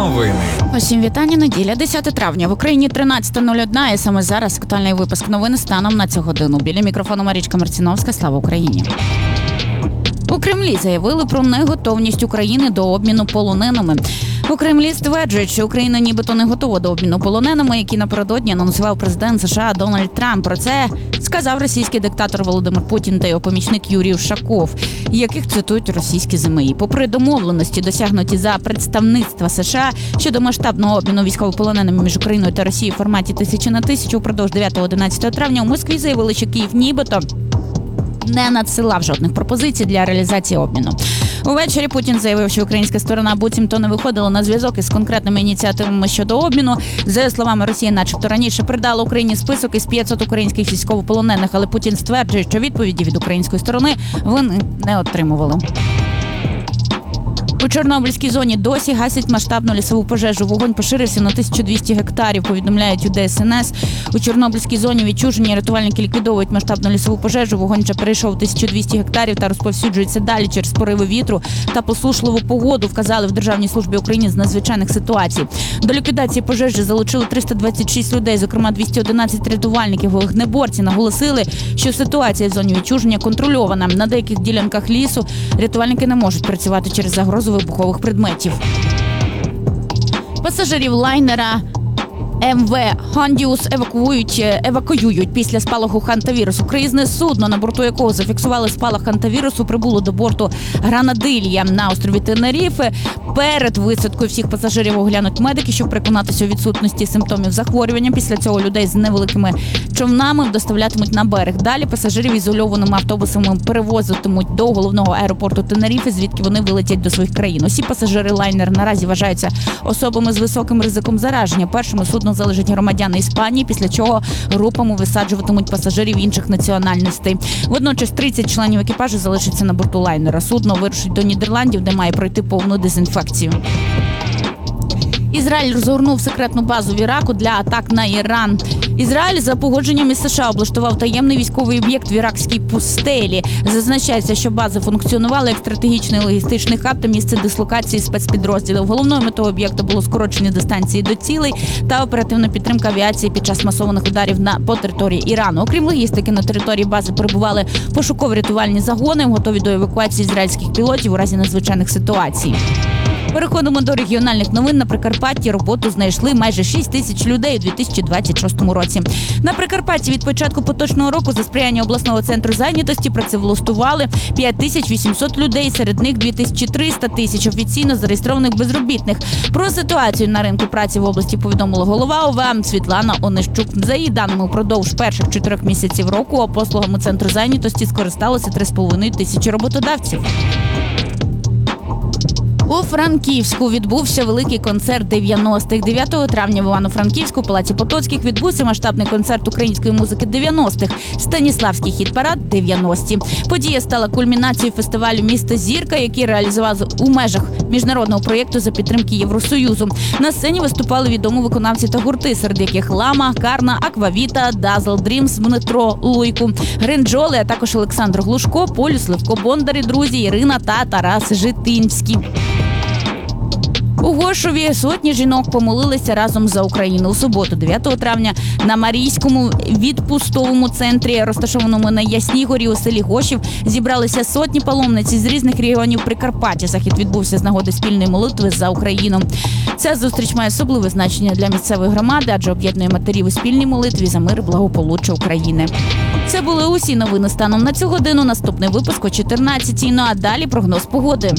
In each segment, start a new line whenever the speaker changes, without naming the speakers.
Новини.
Усім вітання. Неділя, 10 травня. В Україні 13:01. І саме зараз актуальний випуск новин станом на цю годину. Біля мікрофону Марічка Марціновська. Слава Україні. У Кремлі заявили про неготовність України до обміну полоненими. У Кремлі стверджують, що Україна нібито не готова до обміну полоненими, які напередодні анонсував президент США Дональд Трамп. Про це сказав російський диктатор Володимир Путін та його помічник Юрій Ушаков, яких цитують російські ЗМІ. Попри домовленості, досягнуті за представництва США щодо масштабного обміну військовополоненими між Україною та Росією в форматі 1000 на 1000 упродовж 9-11 травня, у Москві заявили, що Київ нібито не надсилав жодних пропозицій для реалізації обміну. Увечері Путін заявив, що українська сторона буцімто не виходила на зв'язок із конкретними ініціативами щодо обміну. За його словами, Росія начебто раніше передала Україні список із 500 українських військовополонених, але Путін стверджує, що відповіді від української сторони вони не отримували. У Чорнобильській зоні досі гасять масштабну лісову пожежу. Вогонь поширився на 1200 гектарів, повідомляють у ДСНС. У Чорнобильській зоні відчуження рятувальники ліквідовують масштабну лісову пожежу. Вогонь вже перейшов 1200 гектарів та розповсюджується далі через пориви вітру та посушливу погоду, вказали в Державній службі України з надзвичайних ситуацій. До ліквідації пожежі залучили 326 людей, зокрема 211 рятувальників. Вогнеборці наголосили, що ситуація в зоні відчуження контрольована. На деяких ділянках лісу рятувальники не можуть працювати через загрозу вибухових предметів. Пасажирів лайнера МВ «Хондіус» евакуюють після спалаху хантавірусу. Круїзне судно, на борту якого зафіксували спалах хантавірусу, прибуло до борту Гранадилья на острові Тенеріфе. Перед висадкою всіх пасажирів оглянуть медики, щоб переконатися у відсутності симптомів захворювання. Після цього людей з невеликими човнами доставлятимуть на берег. Далі пасажирів ізольованими автобусами перевозитимуть до головного аеропорту Тенеріфе, звідки вони вилетять до своїх країн. Усі пасажири лайнера наразі вважаються особами з високим ризиком зараження. Першому судну залежать громадяни Іспанії, після чого групами висаджуватимуть пасажирів інших національностей. Водночас 30 членів екіпажу залишаться на борту лайнера. Судно вирушить до Нідерландів, де має пройти повну дезінфекцію. Ізраїль розгорнув секретну базу в Іраку для атак на Іран. Ізраїль за погодженням із США облаштував таємний військовий об'єкт в іракській пустелі. Зазначається, що база функціонувала як стратегічний логістичний хаб та місце дислокації спецпідрозділів. Головною метою об'єкту було скорочення дистанції до цілей та оперативна підтримка авіації під час масованих ударів по території Ірану. Окрім логістики, на території бази перебували пошуково-рятувальні загони, готові до евакуації ізраїльських пілотів у разі надзвичайних ситуацій. Переходимо до регіональних новин. На Прикарпатті роботу знайшли майже 6 тисяч людей у 2026 році. На Прикарпатті від початку поточного року за сприяння обласного центру зайнятості працевлаштували 5800 людей, серед них 2300 тисяч офіційно зареєстрованих безробітних. Про ситуацію на ринку праці в області повідомила голова ОВА Світлана Онищук. За її даними, упродовж перших 4 місяців року послугами центру зайнятості скористалося 3,5 тисячі роботодавців. У Франківську відбувся великий концерт 90-х. 9 травня в Івано-Франківську у Палаці Потоцьких відбувся масштабний концерт української музики 90-х «Станіславський хіт-парад 90-ті». Подія стала кульмінацією фестивалю «Місто Зірка», який реалізував у межах міжнародного проєкту за підтримки Євросоюзу. На сцені виступали відомі виконавці та гурти, серед яких Лама, Карна, Аквавіта, Дазл Дрімс, Дмитро Луйку, Гринджоли, а також Олександр Глушко, Полюс, Левко Бондар і друзі, Ірина та Тарас Житинський. У Гошові сотні жінок помолилися разом за Україну. У суботу, 9 травня, на Марійському відпустовому центрі, розташованому на Ясній горі у селі Гошів, зібралися сотні паломниць з різних регіонів Прикарпаття. Захід відбувся з нагоди спільної молитви за Україну. Ця зустріч має особливе значення для місцевої громади, адже об'єднує матерів у спільній молитві за мир і благополуччя України. Це були усі новини станом на цю годину. Наступний випуск о 14-й. Ну а далі прогноз погоди.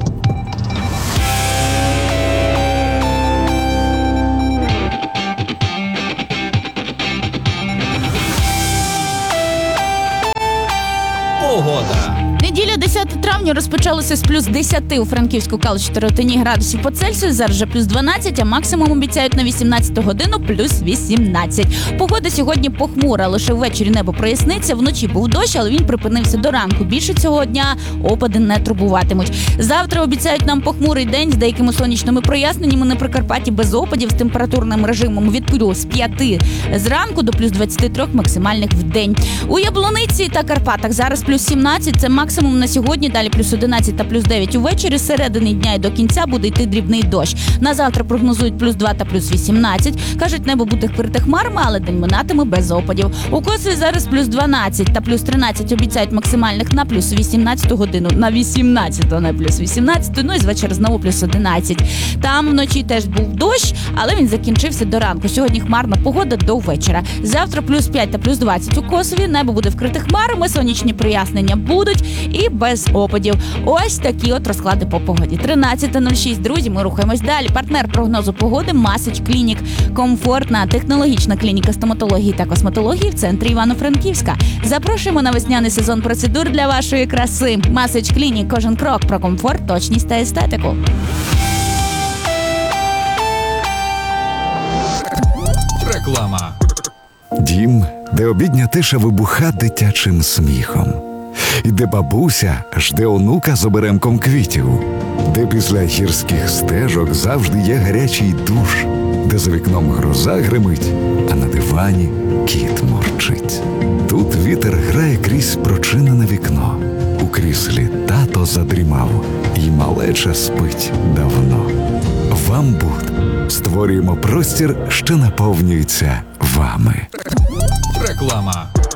Погода.
Неділя 10 травня розпочалося з плюс 10 у Франківську, Калуші та Ротині градусів по Цельсію. Зараз же плюс 12, а максимум обіцяють на 18 годину плюс 18. Погода сьогодні похмура, лише ввечері небо проясниться. Вночі був дощ, але він припинився до ранку. Більше цього дня опади не турбуватимуть. Завтра обіцяють нам похмурий день з деякими сонячними проясненнями на Прикарпатті без опадів, з температурним режимом від плюс 5 зранку до плюс 23 максимальних в день. У Яблуниці та Карпатах зараз плюс 17, це максимум на сьогодні. Далі далі плюс 11 та плюс 9 увечері. З середини дня і до кінця буде йти дрібний дощ. На завтра прогнозують плюс 2 та плюс 18. Кажуть, небо буде вкрите хмарами, але день минатиме без опадів. У Косові зараз плюс 12 та плюс 13 обіцяють максимальних на плюс 18 годину. На 18, а не плюс 18. Ну і з вечора знову плюс 11. Там вночі теж був дощ, але він закінчився до ранку. Сьогодні хмарна погода до вечора. Завтра плюс 5 та плюс 20 у Косові. Небо буде вкрите хмарами, сонячні прояснення будуть і без опадів. Ось такі от розклади по погоді. 13:06, друзі, ми рухаємось далі. Партнер прогнозу погоди Масич Клінік. Комфортна технологічна клініка стоматології та косметології в центрі Івано-Франківська. Запрошуємо на весняний сезон процедур для вашої краси. Масич Клінік. Кожен крок про комфорт, точність та естетику.
Реклама.
Дім, де обідня тиша вибуха дитячим сміхом. І де бабуся жде онука з оберемком квітів. Де після гірських стежок завжди є гарячий душ. Де за вікном гроза гримить, а на дивані кіт мурчить. Тут вітер грає крізь прочинене вікно. У кріслі тато задрімав, і малеча спить давно. Вам Буд. Створюємо простір, що наповнюється вами.
Реклама.